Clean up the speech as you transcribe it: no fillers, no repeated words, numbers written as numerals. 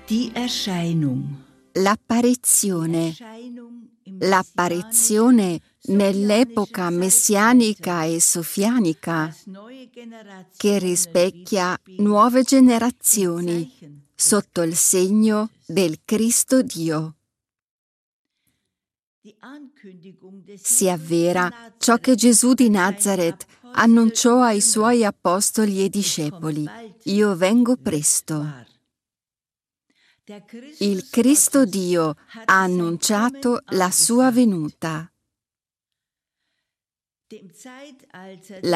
Die Erscheinung. L'apparizione. L'apparizione nell'epoca messianica e sofianica che rispecchia nuove generazioni sotto il segno del Cristo Dio. Si avvera ciò che Gesù di Nazaret annunciò ai suoi apostoli e discepoli: io vengo presto. Il Cristo Dio ha annunciato la sua venuta.